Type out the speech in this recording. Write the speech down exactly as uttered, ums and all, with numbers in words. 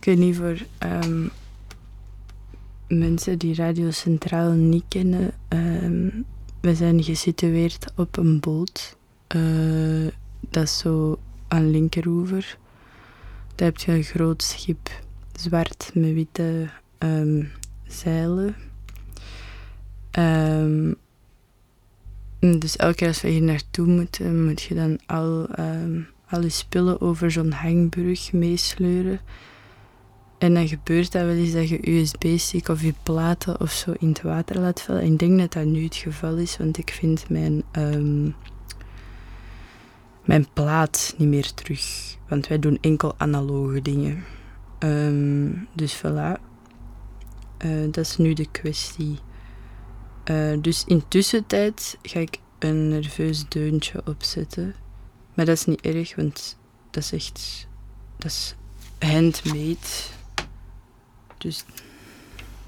Ik weet niet, voor um, mensen die Radio Centraal niet kennen. Um, we zijn gesitueerd op een boot. Uh, dat is zo aan linkeroever. Daar heb je een groot schip, zwart met witte um, zeilen. Um, dus elke keer als we hier naartoe moeten, moet je dan al, um, al je spullen over zo'n hangbrug meesleuren. En dan gebeurt dat wel eens dat je U S B-stick of je platen of zo in het water laat vallen. En ik denk dat dat nu het geval is, want ik vind mijn, um, mijn plaat niet meer terug. Want wij doen enkel analoge dingen. Um, dus voilà. Uh, dat is nu de kwestie. Uh, dus intussen tijd ga ik een nerveus deuntje opzetten. Maar dat is niet erg, want dat is echt... Dat is handmade. Dus